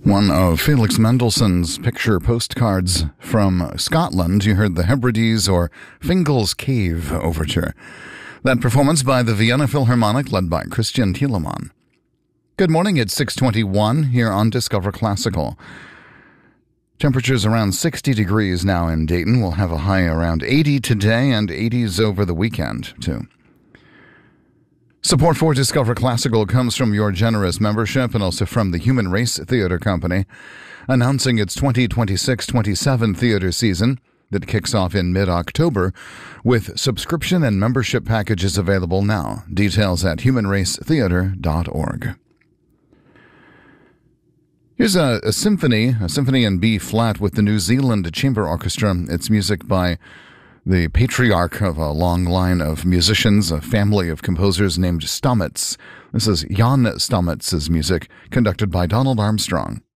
One of Felix Mendelssohn's picture postcards from Scotland. You heard the Hebrides or Fingal's Cave Overture. That performance by the Vienna Philharmonic led by Christian Thielemann. Good morning, it's 6:21 here on Discover Classical. Temperatures around 60 degrees now in Dayton. We'll have a high around 80 today and 80s over the weekend, too. Support for Discover Classical comes from your generous membership and also from the Human Race Theatre Company, announcing its 2026-27 theater season that kicks off in mid-October with subscription and membership packages available now. Details at humanracetheatre.org. Here's a symphony in B-flat with the New Zealand Chamber Orchestra. It's music by the patriarch of a long line of musicians, a family of composers named Stamets. This is Jan Stamets' music, conducted by Donald Armstrong.